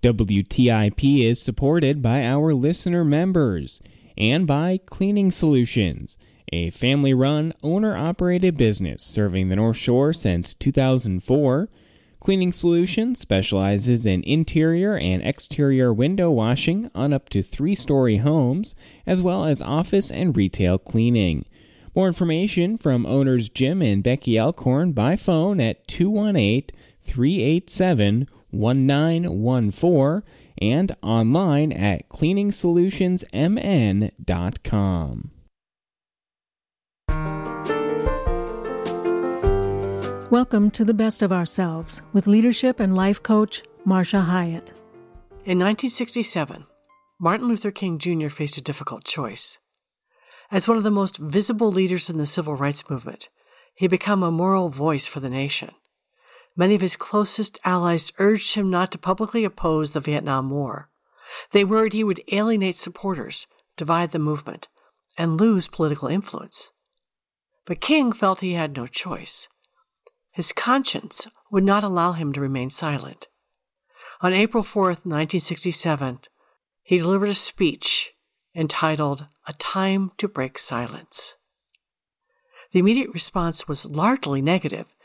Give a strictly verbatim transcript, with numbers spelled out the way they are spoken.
W T I P is supported by our listener members and by Cleaning Solutions, a family-run, owner-operated business serving the North Shore since two thousand four. Cleaning Solutions specializes in interior and exterior window washing on up to three-story homes, as well as office and retail cleaning. More information from owners Jim and Becky Elkhorn by phone at two one eight, three eight seven, one nine one four and online at cleaning solutions m n dot com. Welcome to The Best of Ourselves with leadership and life coach Marcia Hyatt. In nineteen sixty-seven, Martin Luther King Junior faced a difficult choice. As one of the most visible leaders in the civil rights movement, he became a moral voice for the nation. Many of his closest allies urged him not to publicly oppose the Vietnam War. They worried he would alienate supporters, divide the movement, and lose political influence. But King felt he had no choice. His conscience would not allow him to remain silent. On April fourth, nineteen sixty-seven, he delivered a speech entitled A Time to Break Silence. The immediate response was largely negative,